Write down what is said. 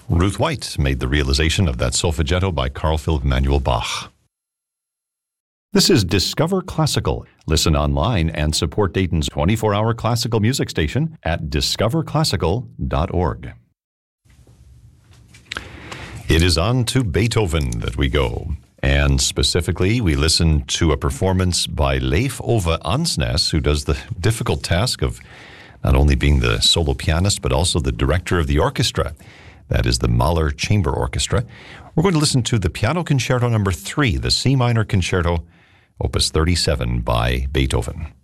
Ruth White made the realization of that solfeggetto by Carl Philipp Emanuel Bach. This is Discover Classical. Listen online and support Dayton's 24-hour classical music station at discoverclassical.org. It is on to Beethoven that we go. And specifically, we listen to a performance by Leif Ove Ansnes, who does the difficult task of not only being the solo pianist, but also the director of the orchestra. That is the Mahler Chamber Orchestra. We're going to listen to the Piano Concerto No. 3, the C minor Concerto, Opus 37 by Beethoven.